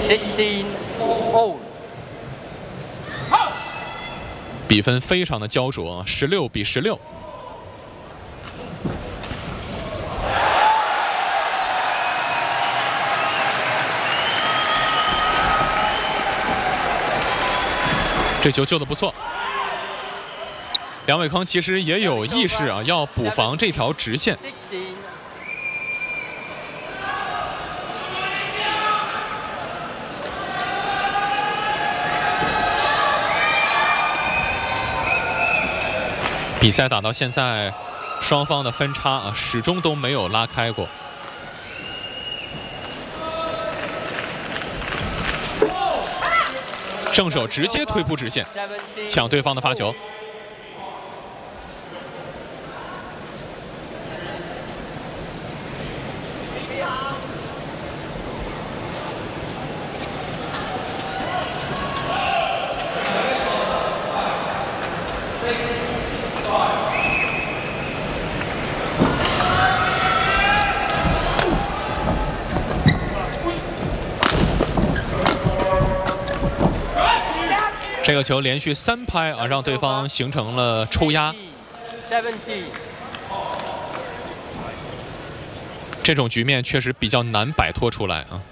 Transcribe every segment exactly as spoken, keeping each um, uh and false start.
sixteen all。 比分非常的焦灼，十六比十六。这球救得不错。梁伟铿其实也有意识啊，要补防这条直线。比赛打到现在，双方的分差啊始终都没有拉开过。正手直接推扑直线，抢对方的发球。这个球连续三拍啊，让对方形成了抽压。这种局面确实比较难摆脱出来啊。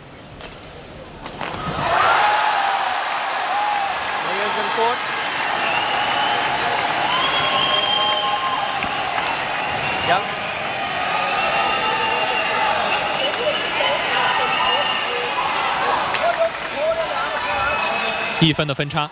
一分的分差。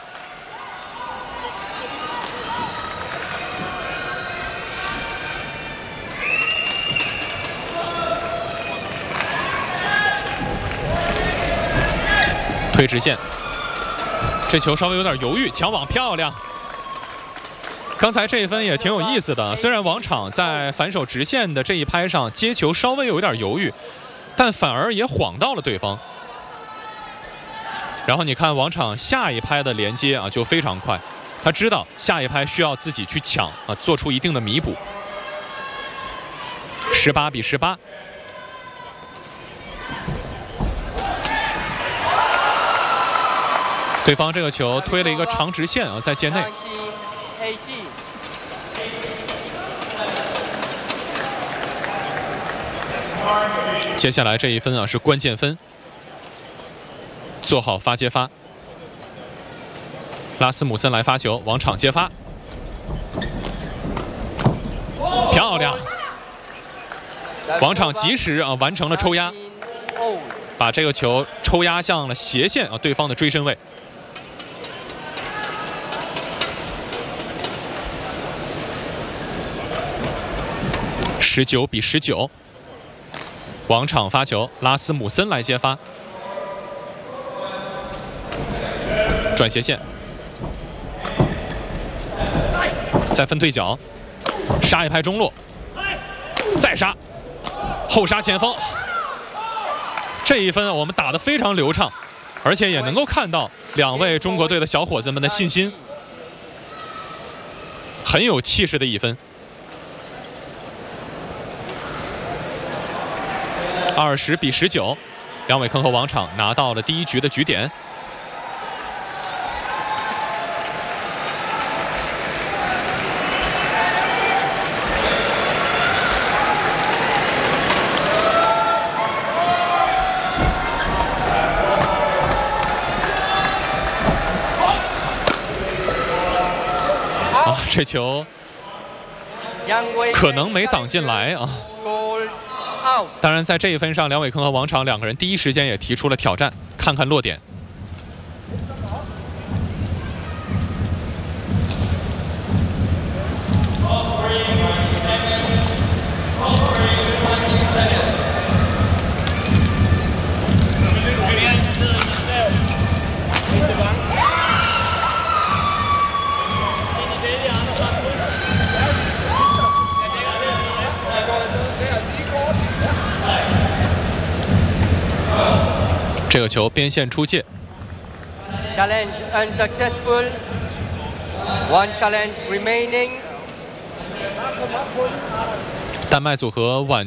推直线，这球稍微有点犹豫，抢网漂亮。刚才这一分也挺有意思的，虽然王昶在反手直线的这一拍上接球稍微有一点犹豫，但反而也晃到了对方。然后你看王昶下一拍的连接啊就非常快，他知道下一拍需要自己去抢啊，做出一定的弥补。十八比十八。对方这个球推了一个长直线啊，在界内。接下来这一分啊是关键分。做好发接发，拉斯姆森来发球，王昶接发，漂亮！王昶及时啊完成了抽压，把这个球抽压向了斜线啊对方的追身位。十九比十九，王昶发球，拉斯姆森来接发。转斜线，再分对角，杀一拍中落，再杀，后杀前锋。这一分我们打得非常流畅，而且也能够看到两位中国队的小伙子们的信心，很有气势的一分。二十比十九，梁伟铿和王昶拿到了第一局的局点。这球可能没挡进来啊！当然，在这一分上，梁伟铿和王昶两个人第一时间也提出了挑战，看看落点。这个球边线出界。 Challenge unsuccessful. One challenge remaining. 丹麦组合挽